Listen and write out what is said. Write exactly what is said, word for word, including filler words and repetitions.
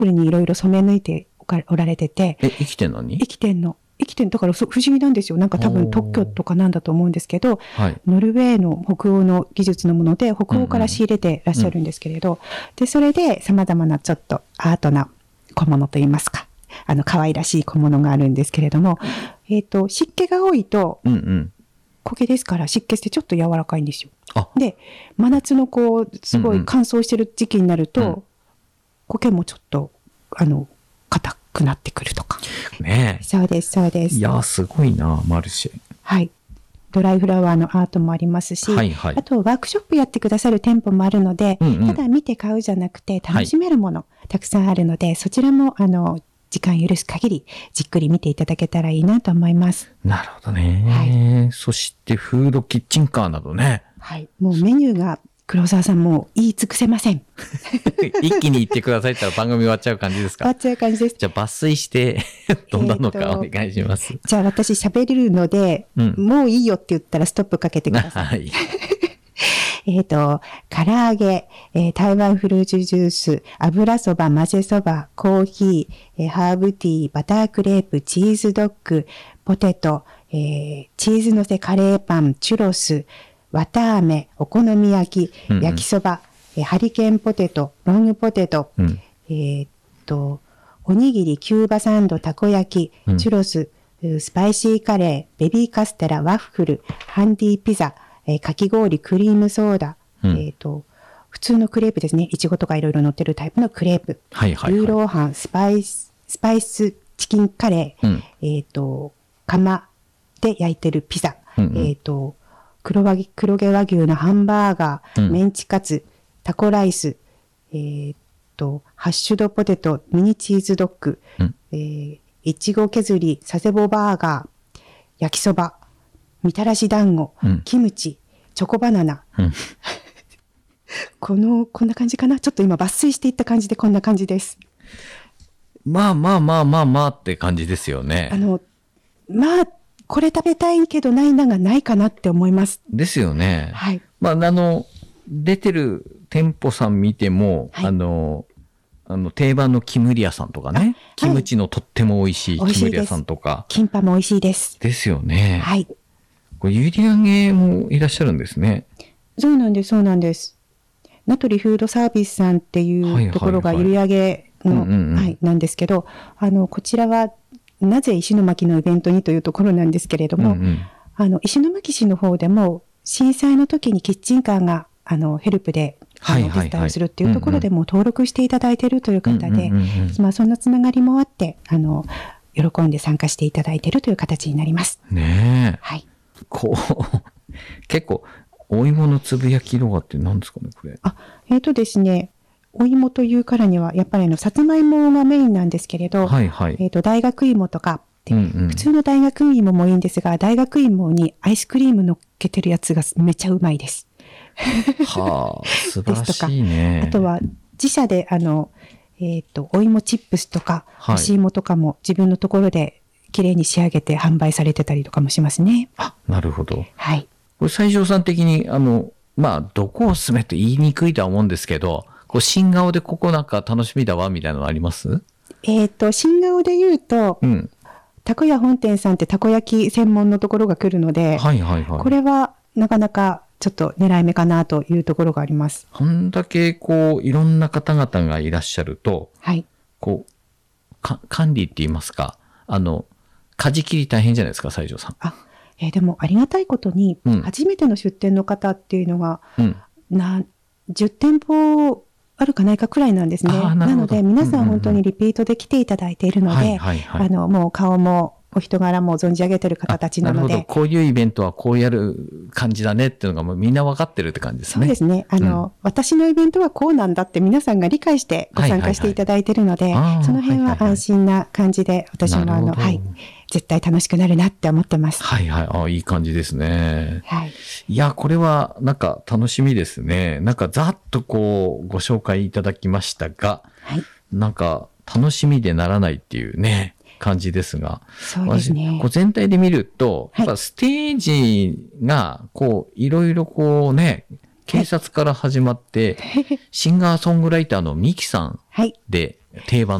プルにいろいろ染め抜いておられてて。 え、生きてんのに？ 生きてんの。生きてんだから不思議なんですよ。なんか多分特許とかなんだと思うんですけど、はい、ノルウェーの北欧の技術のもので北欧から仕入れてらっしゃるんですけれど、うんうん、で、それで様々なちょっとアートな小物といいますか、あの可愛らしい小物があるんですけれども、えっと、湿気が多いと、 うんうん苔ですから湿気してちょっと柔らかいんですよ。で、真夏のこう、すごい乾燥してる時期になると、うんうん、苔もちょっと、あの、硬くなってくるとか。 ねえ。 そうです、そうです。 いや、すごいな、マルシェ。 はい。ドライフラワーのアートもありますし、はいはい、あとワークショップやってくださる店舗もあるので、うんうん、ただ見て買うじゃなくて楽しめるもの、はい、たくさんあるので、そちらも、あの、時間許す限りじっくり見ていただけたらいいなと思います。 なるほどね。はい、そしてフードキッチンカーなどね。 はい。もうメニューが黒沢さんも言い尽くせません。 一気に言ってくださいって言ったら番組終わっちゃう感じですか？ 終わっちゃう感じです。 じゃあ抜粋してどんなのかお願いします。 じゃあ私喋れるので、うん、もういいよって言ったらストップかけてください。はい。えっと、唐揚げ、えー、台湾フルーツジュース、油そば、混ぜそば、コーヒー、えー、ハーブティー、バタークレープ、チーズドッグ、ポテト、えー、チーズのせカレーパン、チュロス、綿あめ、お好み焼き、うんうん、焼きそば、えー、ハリケーンポテト、ロングポテト、うん、えー、っと、おにぎり、キューバサンド、たこ焼き、うん、チュロス、スパイシーカレー、ベビーカステラ、ワッフル、ハンディピザ、えー、かき氷、クリームソーダ、うん、えっと、普通のクレープですね。いちごとかいろいろ乗ってるタイプのクレープ。はいはいはい、ルーローハン、スパイス、スパイスチキンカレー、うん、えっと、窯で焼いてるピザ、うんうん、えっと、黒和黒毛和牛のハンバーガー、うん、メンチカツ、タコライス、えっと、ハッシュドポテト、ミニチーズドッグ、うん、えー、いちご削り、佐世保バーガー、焼きそば、みたらし団子、うん、キムチ、チョコバナナ。うん、この、こんな感じかな？ちょっと今抜粋していった感じでこんな感じです。 まあまあまあまあまあって感じですよね。 あの、まあ、これ食べたいけどないながないかなって思います。 ですよね。 はい。 まあ、あの、出てる店舗さん見ても、はい、あの、あの、定番のキムリ屋さんとかね。キムチのとっても美味しいキムリ屋さんとか。 キンパも美味しいです。 ですよね。 はい。 これ、閖上もいらっしゃるんですね。 そうなんです、そうなんです。名取フードサービスさんっていうところが閖上の、はい、なんですけど、あの、こちらは、なぜ石巻のイベントにというところなんですけれども、うんうん、あの、石巻市の方でも、震災の時にキッチンカーが、あの、ヘルプで、あの、手伝いをするっていうところでも登録していただいているという方で、まあ、そんなつながりもあって、あの、喜んで参加していただいているという形になります。 ねえ。 はい。 こう、結構、お芋のつぶやき動画って何ですかね、これ。 あ、えっとですね、お芋というからには、やっぱりあの、さつまいもがメインなんですけれど、はいはい、えっと、大学芋とか、うんうん、普通の大学芋もいいんですが、大学芋にアイスクリーム乗っけてるやつがめちゃうまいです。 はあ、素晴らしいね。 あとは、自社であの、えっと、お芋チップスとか、干し芋とかも自分のところで綺麗に仕上げて販売されてたりとかもしますね。 あ、なるほど。 はい。 これ、西条さん的に、あの、まあ、どこを進めと言いにくいとは思うんですけど、こう新顔でここなんか楽しみだわみたいなのあります？ えっと、新顔で言うと、うん、たこ屋本店さんってたこ焼き専門のところが来るので、はいはいはい、これはなかなかちょっと狙い目かなというところがあります。 こんだけこういろんな方々がいらっしゃると、 はい、 こうか管理って言いますか、あの舵切り大変じゃないですか、西条さん。 あ、えー、でもありがたいことに、うん、初めての出店の方っていうのが、うん、なじゅってんぽあるかないかくらいなんですね。な, なので皆さん本当にリピートで来ていただいているので、あのもう顔もお人柄も存じ上げている方たちなので。なるほど。 こういうイベントはこうやる感じだねっていうのがもうみんな分かってるって感じですね。 そうですね。あの、うん、私のイベントはこうなんだって皆さんが理解してご参加していただいているので、その辺は安心な感じで私もあの、はい。絶対楽しくなるなって思ってます。 はいはい。あ、いい感じですね。 はい。 いや、これはなんか楽しみですね。なんかざっとこうご紹介いただきましたが、はい。なんか楽しみでならないっていうね、感じですが。 そうですね。 こう全体で見ると、やっぱステージがこういろいろこうね、警察から始まって、はい、シンガーソングライターのミキさんで、 定番